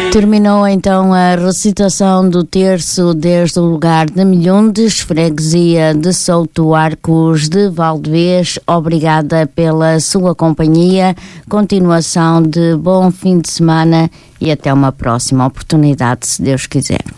Terminou então a recitação do terço desde o lugar de Milhundes, freguesia de Souto Arcos de Valdevez. Obrigada pela sua companhia, continuação de bom fim de semana e até uma próxima oportunidade, se Deus quiser.